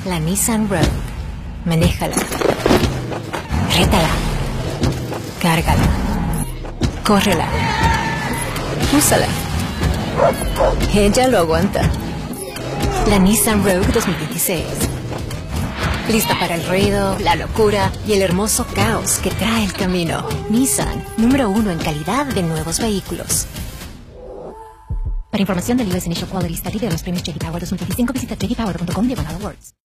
La Nissan Rogue. Manéjala. Rétala. Cárgala. Córrela. Úsala. Ella lo aguanta. La Nissan Rogue 2026. Lista para el ruido, la locura y el hermoso caos que trae el camino. Nissan, número 1 en calidad de nuevos vehículos. Para información del US Initial Quality Study de los premios J.D. Power 2025, visita jdpower.com/awards.